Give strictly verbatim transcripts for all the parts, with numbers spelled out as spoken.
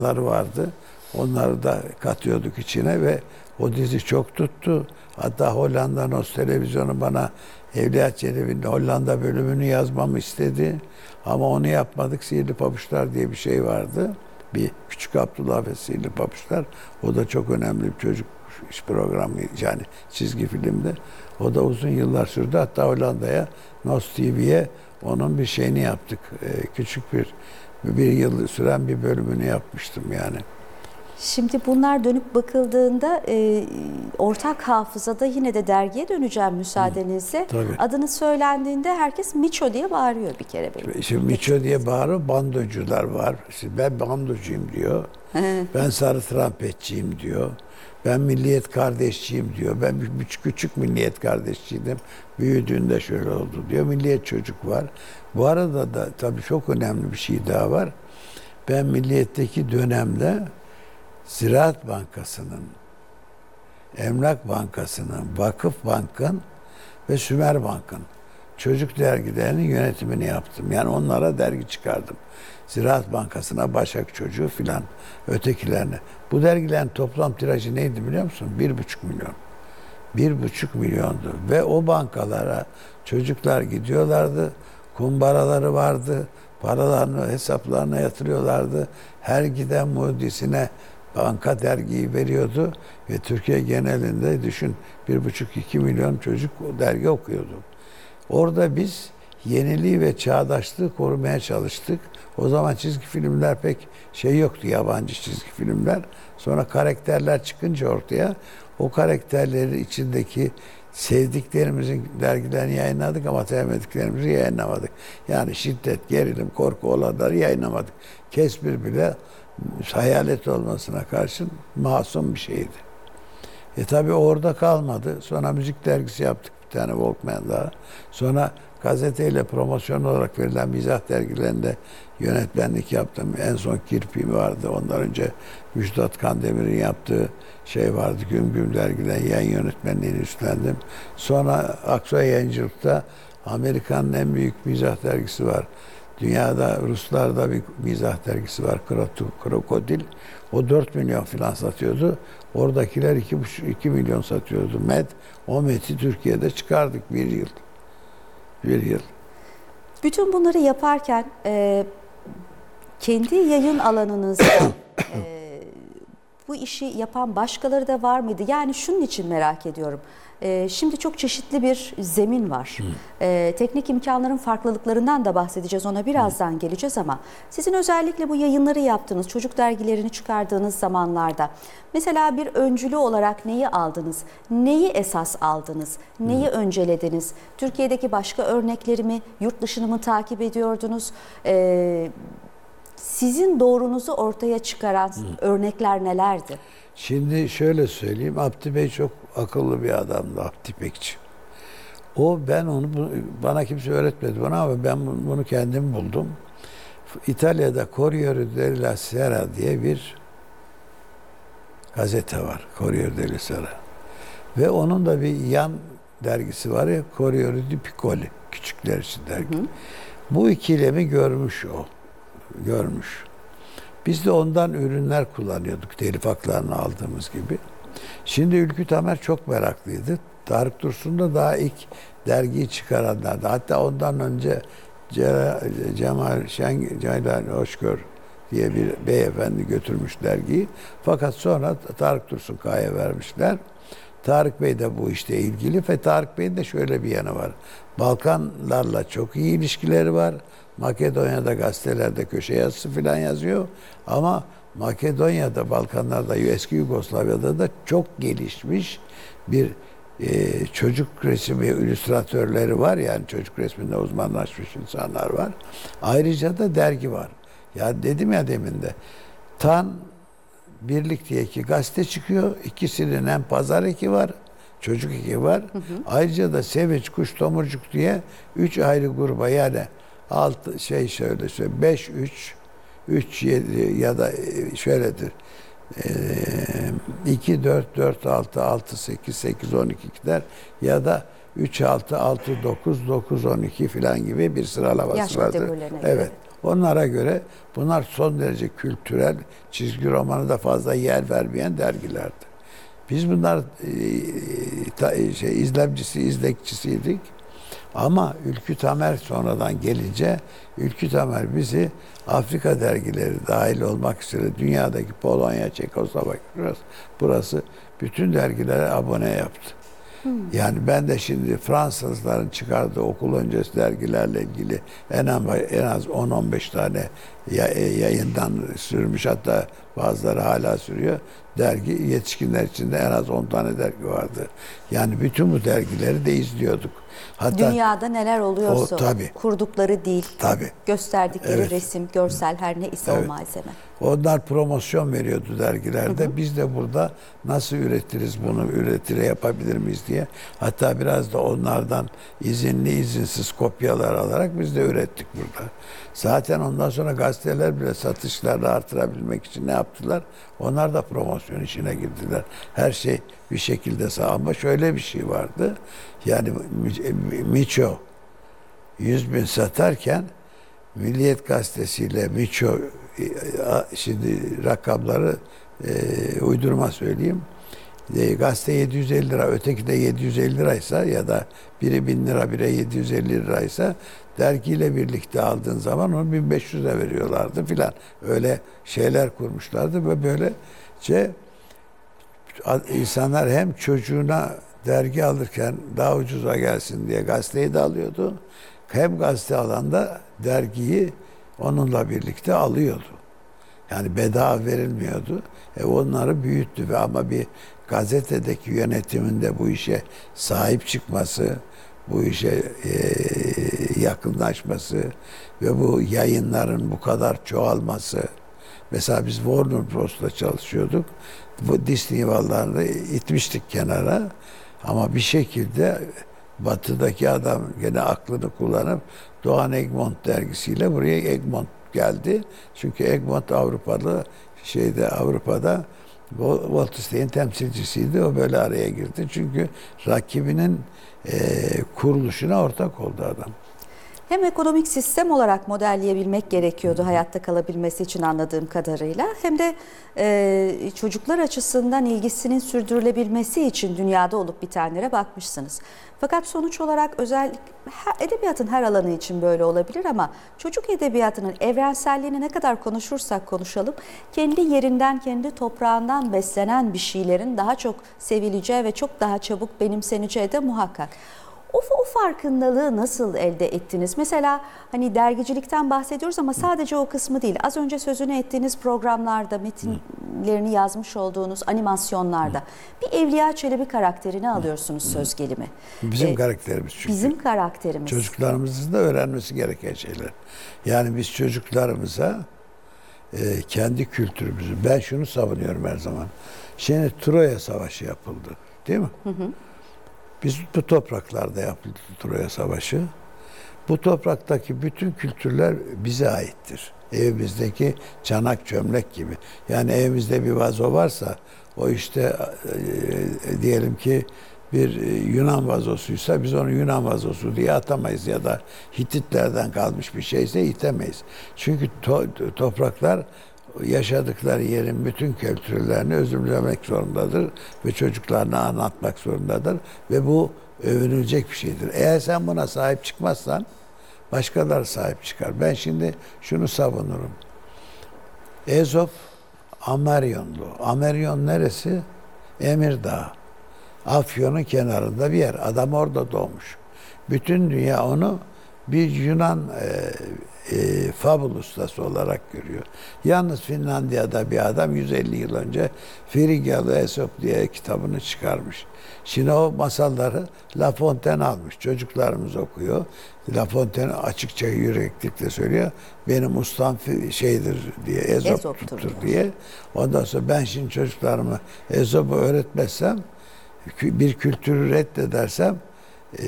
vardı. Onları da katıyorduk içine ve o dizi çok tuttu. Hatta Hollanda Nos televizyonu bana Evliya Çelebi'nin Hollanda bölümünü yazmamı istedi. Ama onu yapmadık. Sihirli Pabuçlar diye bir şey vardı. Bir Küçük Abdullah ve Sihirli Pabuçlar. O da çok önemli bir çocuk iş programı, yani çizgi filmdi. O da uzun yıllar sürdü. Hatta Hollanda'ya, Nos T V'ye onun bir şeyini yaptık. Ee, küçük bir bir yıl süren bir bölümünü yapmıştım yani. Şimdi bunlar dönüp bakıldığında e, ortak hafızada yine de dergiye döneceğim müsaadenizle. Tabii. Adını söylendiğinde herkes Miço diye bağırıyor bir kere benim. Şimdi Miço diye bağırıyor, bandocular var. İşte ben bandocuyum diyor. Ben sarı trampetçiyim diyor. Ben milliyet kardeşçiyim diyor. Ben bir küçük, küçük milliyet kardeşçiydim. Büyüdüğünde şöyle oldu diyor. Milliyet çocuk var. Bu arada da tabii çok önemli bir şey daha var. Ben milliyetteki dönemde Ziraat Bankası'nın, Emlak Bankası'nın, Vakıf Bank'ın ve Sümer Bank'ın çocuk dergilerinin yönetimini yaptım. Yani onlara dergi çıkardım. Ziraat Bankası'na Başak Çocuğu filan, ötekilerine. Bu dergilerin toplam tirajı neydi biliyor musun? Bir buçuk milyon. Bir buçuk milyondu. Ve o bankalara çocuklar gidiyorlardı. Kumbaraları vardı. Paralarını hesaplarına yatırıyorlardı. Her giden muhdisine banka dergiyi veriyordu. Ve Türkiye genelinde düşün bir buçuk iki milyon çocuk o dergi okuyordu. Orada biz yeniliği ve çağdaşlığı korumaya çalıştık. O zaman çizgi filmler pek şey yoktu, yabancı çizgi filmler. Sonra karakterler çıkınca ortaya, o karakterlerin içindeki sevdiklerimizin dergilerini yayınladık ama sevmediklerimizi yayınlamadık. Yani şiddet, gerilim, korku olanları yayınlamadık. Kesbir bile hayalet olmasına karşın masum bir şeydi. E tabi orada kalmadı. Sonra müzik dergisi yaptık, bir tane Walkman daha. Sonra gazeteyle promosyon olarak verilen mizah dergilerinde yönetmenlik yaptım. En son Kirpi vardı. Ondan önce Müjdat Kandemir'in yaptığı şey vardı. Güm Güm dergiden yayın yönetmenliğini üstlendim. Sonra Aksoy Yayıncılık'ta Amerika'nın en büyük mizah dergisi var. Dünyada, Ruslarda bir mizah dergisi var. Krokodil. O dört milyon falan satıyordu. Oradakiler iki buçuk iki milyon satıyordu. Med. O Med'i Türkiye'de çıkardık bir yıl. Bir yıl. Bütün bunları yaparken e, kendi yayın alanınızda e, bu işi yapan başkaları da var mıydı? Yani şunun için merak ediyorum. E, şimdi çok çeşitli bir zemin var. E, teknik imkanların farklılıklarından da bahsedeceğiz. Ona birazdan geleceğiz ama sizin özellikle bu yayınları yaptığınız, çocuk dergilerini çıkardığınız zamanlarda mesela bir öncülü olarak neyi aldınız? Neyi esas aldınız? Neyi Hı. öncelediniz? Türkiye'deki başka örnekleri mi, yurt dışını mı takip ediyordunuz? E, sizin doğrunuzu ortaya çıkaran Hı. örnekler nelerdi? Şimdi şöyle söyleyeyim, Abdi Bey çok akıllı bir adamdı, Abdi Pekçi. O, ben onu, bana kimse öğretmedi bana ama ben bunu kendim buldum. İtalya'da Corriere della Sera diye bir gazete var, Corriere della Sera. Ve onun da bir yan dergisi var ya, Corriere di Piccoli, küçükler için dergi. Hı hı. Bu ikilemi görmüş o, görmüş. Biz de ondan ürünler kullanıyorduk, telif haklarını aldığımız gibi. Şimdi Ülkü Tamer çok meraklıydı. Tarık Dursun da daha ilk dergiyi çıkaranlardı. Hatta ondan önce Cemal Şen, Ceylan Hoşgör diye bir beyefendi götürmüş dergiyi. Fakat sonra Tarık Dursun Kaya vermişler. Tarık Bey de bu işte ilgili ve Tarık Bey'in de şöyle bir yanı var. Balkanlarla çok iyi ilişkileri var. Makedonya'da gazetelerde köşe yazısı falan yazıyor. Ama Makedonya'da, Balkanlar'da, eski Yugoslavya'da da çok gelişmiş bir e, çocuk resmi illüstratörleri var. Yani çocuk resminde uzmanlaşmış insanlar var. Ayrıca da dergi var. Ya dedim ya demin de, Tan Birlik diye iki gazete çıkıyor. İkisinin hem pazar eki var, çocuk eki var. Hı hı. Ayrıca da Sevinç, Kuş, Tomurcuk diye üç ayrı gruba, yani altı şey şöyle söyleyeyim, beş üç üç yedi ya da şöyledir. iki dört dört altı altı sekiz sekiz on iki gider ya da üç altı altı dokuz dokuz on iki filan gibi bir sıralaması yaş vardır. Evet. Onlara göre bunlar son derece kültürel, çizgi romanı da fazla yer vermeyen dergilerdi. Biz bunlar e, ta, şey, izlemcisi, izlekçisiydik. Ama Ülkü Tamer sonradan gelince Ülkü Tamer bizi Afrika dergileri dahil olmak üzere dünyadaki Polonya, Çekoslovakya burası, burası bütün dergilere abone yaptı. Hmm. Yani ben de şimdi Fransızların çıkardığı okul öncesi dergilerle ilgili en az, en az on on beş tane yayından sürmüş, hatta bazıları hala sürüyor. Dergi, yetişkinler için de en az on tane dergi vardı. Yani bütün bu dergileri de izliyorduk. Hatta dünyada neler oluyorsa, o, tabii, kurdukları dil, tabii, gösterdikleri evet, resim, görsel her ne ise evet, o malzeme. Onlar promosyon veriyordu dergilerde. Hı hı. Biz de burada nasıl üretiriz bunu, üretire yapabilir miyiz diye. Hatta biraz da onlardan izinli, izinsiz kopyalar alarak biz de ürettik burada. Zaten ondan sonra gazeteler bile satışlarını artırabilmek için ne yaptılar? Onlar da promosyon işine girdiler. Her şey bir şekilde sağ, ama şöyle bir şey vardı. Yani Miço yüz bin satarken Milliyet Gazetesi'yle Miço, şimdi rakamları e, uydurma söyleyeyim. E, gazete yedi yüz elli lira, öteki de yedi yüz elli liraysa ya da biri bin lira, biri yedi yüz elli liraysa dergiyle birlikte aldığın zaman onu bin beş yüze veriyorlardı filan. Öyle şeyler kurmuşlardı ve böylece insanlar hem çocuğuna dergi alırken daha ucuza gelsin diye gazeteyi de alıyordu. Hem gazete alanda dergiyi onunla birlikte alıyordu. Yani bedava verilmiyordu. E onları büyüttü ve ama bir gazetedeki yönetiminde bu işe sahip çıkması, bu işe e, yakınlaşması ve bu yayınların bu kadar çoğalması. Mesela biz Warner Bros'la çalışıyorduk. Bu Disney vallarını itmiştik kenara. Ama bir şekilde Batı'daki adam gene aklını kullanıp Doğan Egmont dergisiyle buraya Egmont geldi. Çünkü Egmont Avrupalı şeyde Avrupa'da Walt Disney'in temsilcisiydi. O böyle araya girdi. Çünkü rakibinin e, kuruluşuna ortak oldu adam. Hem ekonomik sistem olarak modelleyebilmek gerekiyordu hayatta kalabilmesi için anladığım kadarıyla, hem de e, çocuklar açısından ilgisinin sürdürülebilmesi için dünyada olup bitenlere bakmışsınız. Fakat sonuç olarak özellikle edebiyatın her alanı için böyle olabilir ama çocuk edebiyatının evrenselliğini ne kadar konuşursak konuşalım, kendi yerinden, kendi toprağından beslenen bir şeylerin daha çok sevileceği ve çok daha çabuk benimseneceği de muhakkak. O, o farkındalığı nasıl elde ettiniz? Mesela hani dergicilikten bahsediyoruz ama sadece o kısmı değil. Az önce sözünü ettiğiniz programlarda, metinlerini yazmış olduğunuz animasyonlarda bir Evliya Çelebi karakterini alıyorsunuz söz gelimi. Bizim ee, karakterimiz çünkü. Bizim karakterimiz. Çocuklarımızın da öğrenmesi gereken şeyler. Yani biz çocuklarımıza e, kendi kültürümüzü, ben şunu savunuyorum her zaman. Şimdi Troya Savaşı yapıldı, değil mi? Hı hı. Biz bu topraklarda yapıldı Troya Savaşı. Bu topraktaki bütün kültürler bize aittir. Evimizdeki çanak çömlek gibi. Yani evimizde bir vazo varsa o işte e, diyelim ki bir Yunan vazosuysa biz onu Yunan vazosu diye atamayız ya da Hititlerden kalmış bir şeyse itemeyiz. Çünkü to, topraklar yaşadıkları yerin bütün kültürlerini özümlemek zorundadır ve çocuklarına anlatmak zorundadır ve bu övünülecek bir şeydir. Eğer sen buna sahip çıkmazsan başkaları sahip çıkar. Ben şimdi şunu savunurum. Ezop Amerionlu. Amerion neresi? Emirdağ. Afyon'un kenarında bir yer. Adam orada doğmuş. Bütün dünya onu bir Yunan e, e, fabul ustası olarak görüyor. Yalnız Finlandiya'da bir adam yüz elli yıl önce Frigyalı Aesop diye kitabını çıkarmış. Şimdi o masalları La Fontaine almış. Çocuklarımız okuyor. La Fontaine açıkça yüreklikle söylüyor. Benim ustam şeydir diye, Aesop'tur diye. Ondan sonra ben şimdi çocuklarıma Aesop'u öğretmezsem, bir kültürü reddedersem e,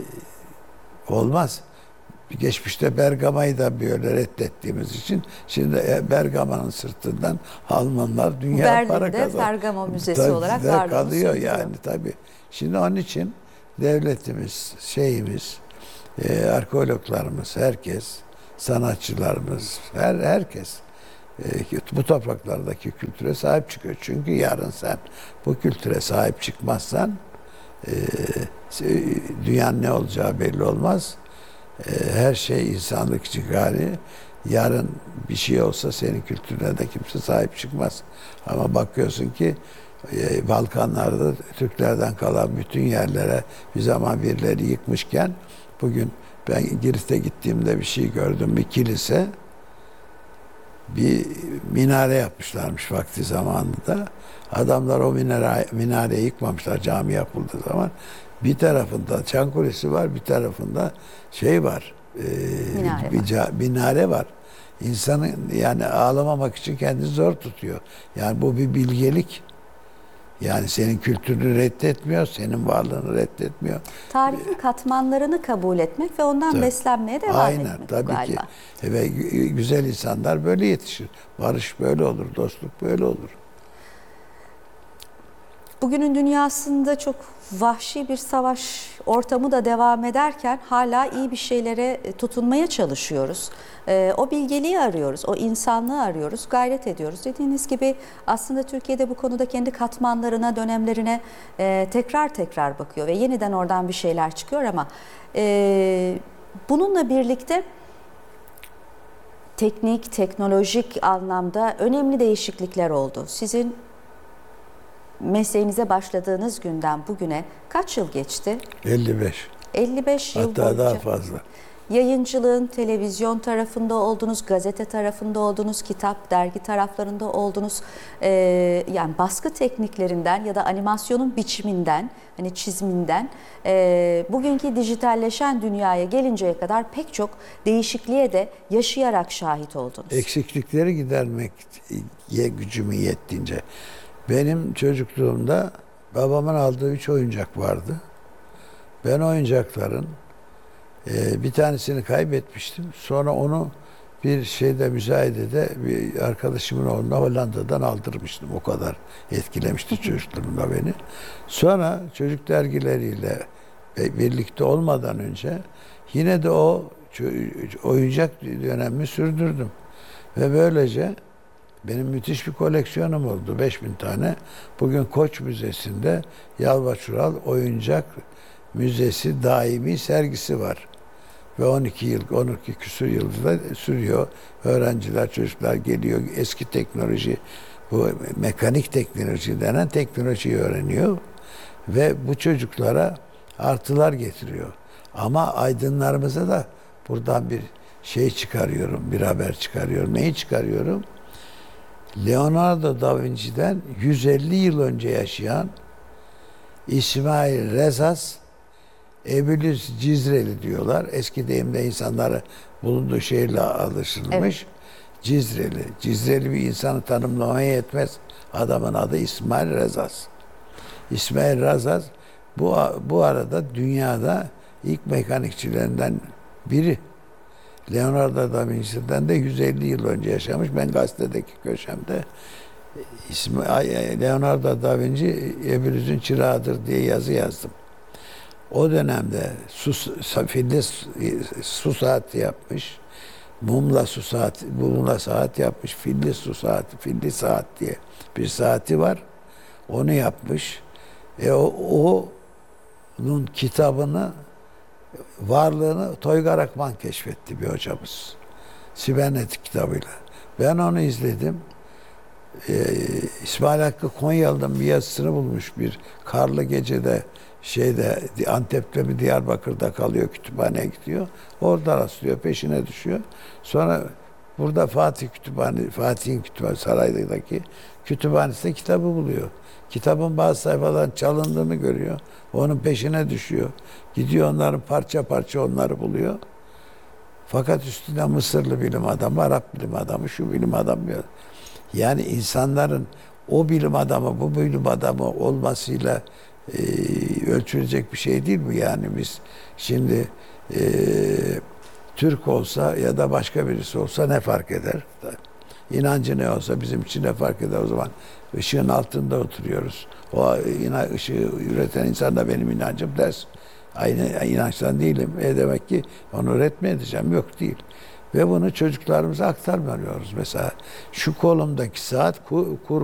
olmaz. Geçmişte Bergama'yı da böyle reddettiğimiz için şimdi Bergama'nın sırtından Almanlar dünya Berlin'de para kazanıyor. Berlin'de Pergamo Müzesi tabii olarak var kalıyor yani tabii. Şimdi onun için devletimiz, şeyimiz, e, arkeologlarımız, herkes sanatçılarımız, her herkes e, bu topraklardaki kültüre sahip çıkıyor. Çünkü yarın sen bu kültüre sahip çıkmazsan e, dünyanın ne olacağı belli olmaz. E, her şey insanlık için gari. Yarın bir şey olsa senin kültürüne de kimse sahip çıkmaz. Ama bakıyorsun ki e, Balkanlarda Türklerden kalan bütün yerlere bir zaman birileri yıkmışken bugün ben Girit'e gittiğimde bir şey gördüm. Bir kilise, bir minare yapmışlarmış vakti zamanında. Adamlar o minare, minareyi yıkmamışlar cami yapıldığı zaman. Bir tarafında Çan Kulesi var, bir tarafında şey var. E, Minare bir var. ca, minare var. İnsanın yani ağlamamak için kendini zor tutuyor. Yani bu bir bilgelik. Yani senin kültürünü reddetmiyor, senin varlığını reddetmiyor. Tarihin katmanlarını kabul etmek ve ondan Tabii. beslenmeye devam Aynen, etmek bu tabii galiba. ki. Ve güzel insanlar böyle yetişir. Barış böyle olur, dostluk böyle olur. Bugünün dünyasında çok vahşi bir savaş ortamı da devam ederken hala iyi bir şeylere tutunmaya çalışıyoruz. Ee, o bilgeliği arıyoruz, o insanlığı arıyoruz, gayret ediyoruz. Dediğiniz gibi aslında Türkiye'de bu konuda kendi katmanlarına, dönemlerine e, tekrar tekrar bakıyor ve yeniden oradan bir şeyler çıkıyor ama e, bununla birlikte teknik, teknolojik anlamda önemli değişiklikler oldu. Sizin mesleğinize başladığınız günden bugüne kaç yıl geçti? elli beş. elli beş yıl Hatta boyunca daha fazla. yayıncılığın televizyon tarafında oldunuz, gazete tarafında oldunuz, kitap, dergi taraflarında oldunuz. Ee, yani baskı tekniklerinden ya da animasyonun biçiminden, hani çiziminden e, bugünkü dijitalleşen dünyaya gelinceye kadar pek çok değişikliğe de yaşayarak şahit oldunuz. Eksiklikleri gidermek gücümü yettiğince. Benim çocukluğumda babamın aldığı üç oyuncak vardı. Ben oyuncakların e, bir tanesini kaybetmiştim. Sonra onu bir şeyde müzayedede bir arkadaşımın oğluna Hollanda'dan aldırmıştım. O kadar etkilemişti çocukluğumda beni. Sonra çocuk dergileriyle birlikte olmadan önce yine de o oyuncak dönemimi sürdürdüm. Ve böylece benim müthiş bir koleksiyonum oldu. beş bin tane. Bugün Koç Müzesi'nde Yalvaç Ural Oyuncak Müzesi daimi sergisi var. Ve on iki yıl, on iki küsur yılda sürüyor. Öğrenciler, çocuklar geliyor. Eski teknoloji, bu mekanik teknoloji denen teknolojiyi öğreniyor. Ve bu çocuklara artılar getiriyor. Ama aydınlarımıza da buradan bir şey çıkarıyorum, bir haber çıkarıyorum. Neyi çıkarıyorum? Leonardo da Vinci'den yüz elli yıl önce yaşayan İsmail Rezas, Ebülüs Cizreli diyorlar. Eski deyimde insanları bulunduğu şehirle alışılmış. Evet. Cizreli. Cizreli bir insanı tanımlamaya yetmez. Adamın adı İsmail Rezas. İsmail Rezas bu, bu arada dünyada ilk mekanikçilerinden biri. Leonardo da Vinci'den de yüz elli yıl önce yaşamış. Ben gazetedeki köşemde ismi Leonardo da Vinci Ebülüs'ün çırağıdır diye yazı yazdım. O dönemde su, filli su saati yapmış. Mumla su saati, mumla saat yapmış. Filli su saati, filli saat diye bir saati var. Onu yapmış. E o, onun kitabını, varlığını Toygar Akman keşfetti, bir hocamız. Sibernetik kitabıyla. Ben onu izledim. Ee, İsmail Hakkı Konyalı'nın bir yazısını bulmuş, bir karlı gecede şeyde Antep'te mi Diyarbakır'da kalıyor, kütüphaneye gidiyor. Orada rastlıyor, peşine düşüyor. Sonra burada Fatih Kütüphane, Fatih'in kütüphane saraydaki kütüphanesinde kitabı buluyor. Kitabın bazı sayfalarının çalındığını görüyor. Onun peşine düşüyor. Gidiyor onların parça parça onları buluyor. Fakat üstünde Mısırlı bilim adamı, Arap bilim adamı, şu bilim adamı. Yani insanların o bilim adamı, bu bilim adamı olmasıyla e, ölçülecek bir şey değil mi? Yani biz şimdi e, Türk olsa ya da başka birisi olsa ne fark eder? İnancı ne olsa bizim için ne fark eder o zaman? Işığın altında oturuyoruz. O ışığı üreten insan da benim inancım ders. Aynı inançtan değilim. E demek ki onu üretme edeceğim. Yok değil. Ve bunu çocuklarımıza aktarmıyoruz. Mesela şu kolumdaki saat kur, kur